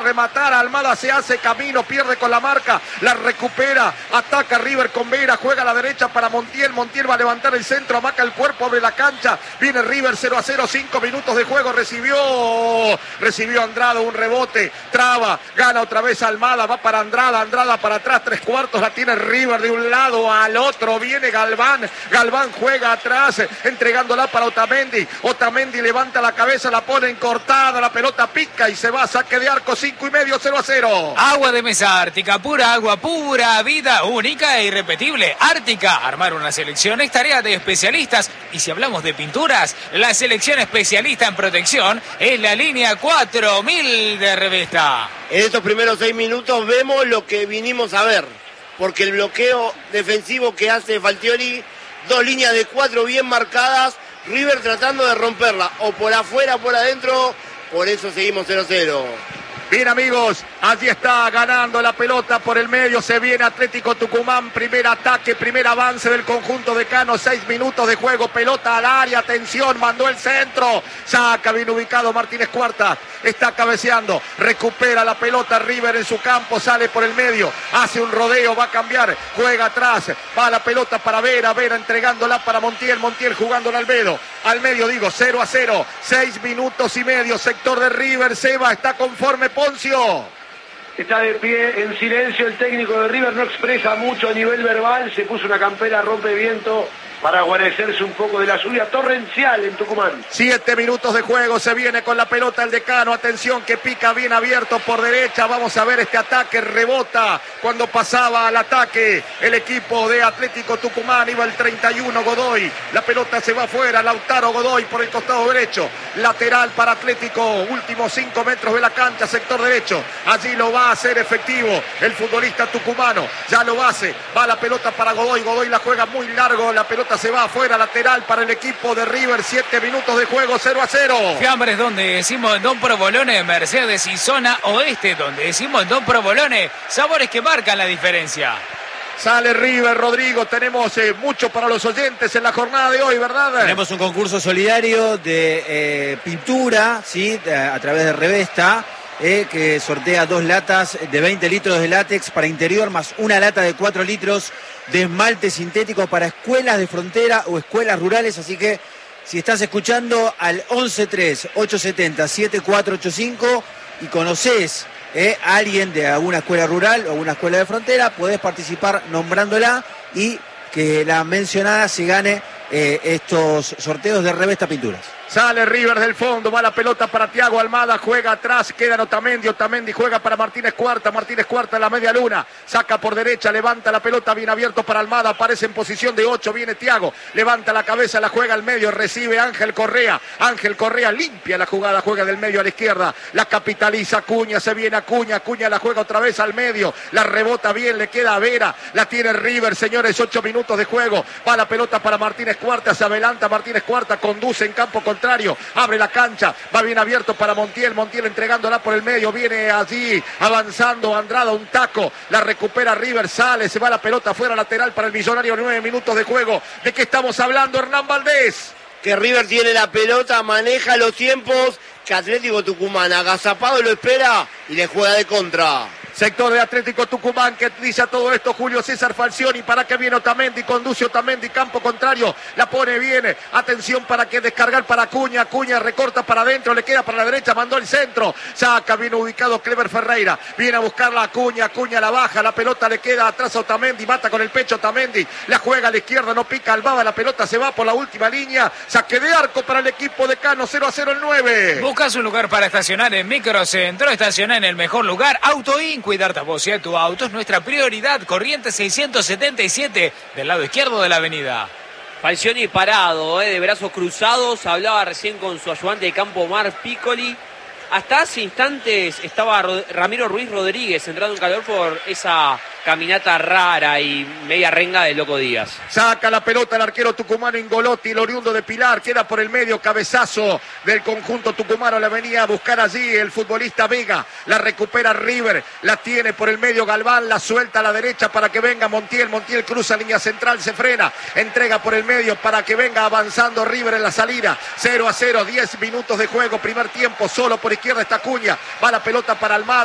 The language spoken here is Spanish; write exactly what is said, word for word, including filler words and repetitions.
rematar. Almada se hace camino, pierde con la marca, la recupera, ataca River con Vera, juega a la derecha para Montiel. Montiel va a levantar el centro, amaca el cuerpo, abre la cancha. Viene River cero a cero, cinco minutos de juego. Recibió, recibió Andrada un rebote, traba, gana otra vez Almada, va para Andrada, Andrada para atrás, tres cuartos, la tiene River de un lado al otro. Viene Galván, Galván juega atrás, entregándola para Otamendi. Otamendi levanta la cabeza, la pone en cortada, la pelota pica y se va a saque de arco, cinco y medio, cero a cero. Agua de mesa Ártica, pura agua, pura vida, única e irrepetible. Ártica, armar una selección es tarea de especialistas. Y si hablamos de pinturas, la selección especialista en protección es la línea cuatro mil de Revesta. En estos primeros seis minutos vemos lo que vinimos a ver, porque el bloqueo defensivo que hace Falcioni, dos líneas de cuatro bien marcadas, River tratando de romperla, o por afuera o por adentro, por eso seguimos cero a cero. Bien, amigos, allí está ganando la pelota por el medio, se viene Atlético Tucumán, primer ataque, primer avance del conjunto de Cano, seis minutos de juego, pelota al área, atención, mandó el centro, saca bien ubicado Martínez Cuarta, está cabeceando, recupera la pelota River en su campo, sale por el medio, hace un rodeo, va a cambiar, juega atrás, va la pelota para Vera, Vera entregándola para Montiel, Montiel jugando en Albedo, al medio digo, cero a cero, seis minutos y medio, sector de River, Seba está conforme Poncio. Está de pie, en silencio, el técnico de River no expresa mucho a nivel verbal, se puso una campera rompeviento para guarecerse un poco de la lluvia torrencial en Tucumán. Siete minutos de juego, se viene con la pelota el Decano, atención que pica bien abierto por derecha, vamos a ver este ataque, rebota cuando pasaba al ataque el equipo de Atlético Tucumán, iba el treinta y uno Godoy, la pelota se va afuera, Lautaro Godoy por el costado derecho, lateral para Atlético, últimos cinco metros de la cancha, sector derecho, allí lo va a hacer efectivo el futbolista tucumano, ya lo hace, va la pelota para Godoy, Godoy la juega muy largo, la pelota se va afuera, lateral para el equipo de River, siete minutos de juego, cero a cero. Fiambres donde decimos Don Provolone, Mercedes y zona oeste donde decimos Don Provolone, sabores que marcan la diferencia. Sale River, Rodrigo, tenemos eh, mucho para los oyentes en la jornada de hoy, ¿verdad? Tenemos un concurso solidario de eh, pintura, ¿sí? A través de Revesta, eh, que sortea dos latas de veinte litros de látex para interior, más una lata de cuatro litros de esmalte sintético para escuelas de frontera o escuelas rurales, así que si estás escuchando al once tres, ocho siete cero, siete cuatro ocho cinco y conoces eh, a alguien de alguna escuela rural o alguna escuela de frontera, podés participar nombrándola y que la mencionada se gane eh, estos sorteos de Revesta Pinturas. Sale River del fondo, va la pelota para Thiago Almada, juega atrás, queda Otamendi, Otamendi juega para Martínez Cuarta, Martínez Cuarta en la media luna, saca por derecha, levanta la pelota bien abierto para Almada, aparece en posición de ocho, viene Thiago, levanta la cabeza, la juega al medio, recibe Ángel Correa, Ángel Correa limpia la jugada, juega del medio a la izquierda, la capitaliza Acuña, se viene Acuña, Acuña la juega otra vez al medio, la rebota bien, le queda a Vera, la tiene River, señores, ocho minutos de juego, va la pelota para Martínez Cuarta, se adelanta Martínez Cuarta, conduce en campo contrario, abre la cancha, va bien abierto para Montiel, Montiel entregándola por el medio, viene allí avanzando Andrada, un taco, la recupera River, sale, se va la pelota fuera lateral para el Millonario, nueve minutos de juego. ¿De qué estamos hablando, Hernán Valdés? Que River tiene la pelota, maneja los tiempos, que Atlético Tucumán agazapado lo espera y le juega de contra. Sector de Atlético Tucumán que dice a todo esto Julio César Falcioni, para que viene Otamendi, conduce Otamendi, campo contrario, la pone bien, atención para que descargar para Acuña, Acuña recorta para adentro, le queda para la derecha, mandó el centro, saca bien ubicado Clever Ferreira, viene a buscarla Acuña, Acuña la baja, la pelota le queda atrás a Otamendi, mata con el pecho Otamendi, la juega a la izquierda, no pica Albaba, la pelota se va por la última línea, saque de arco para el equipo de Cano, cero a cero el nueve. Buscas un lugar para estacionar en Microcentro, estaciona en el mejor lugar, Auto Inc. Cuidarte a vos y a tu auto es nuestra prioridad. Corrientes seiscientos setenta y siete, del lado izquierdo de la avenida. Falcioni parado, eh, de brazos cruzados. Hablaba recién con su ayudante de campo, Omar Piccoli. Hasta hace instantes estaba Ramiro Ruiz Rodríguez entrando en calor por esa caminata rara y media renga de Loco Díaz. Saca la pelota el arquero tucumano Ingolotti, el oriundo de Pilar, queda por el medio, cabezazo del conjunto tucumano, la venía a buscar allí el futbolista Vega, la recupera River, la tiene por el medio Galván, la suelta a la derecha para que venga Montiel, Montiel cruza línea central, se frena, entrega por el medio para que venga avanzando River en la salida, cero a cero, diez minutos de juego, primer tiempo, solo por izquierda está Acuña, va la pelota para Almada.